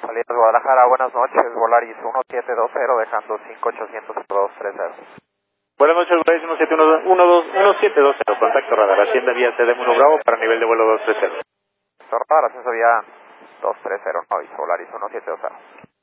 Salida de Guadalajara, buenas noches, Volaris 1720, dejando 5800-230. Buenas noches, Volaris 1720, contacto radar, asciende vía TD1 Bravo para nivel de vuelo 230. Radar, ascenso vía 230, no aviso, Volaris 1720.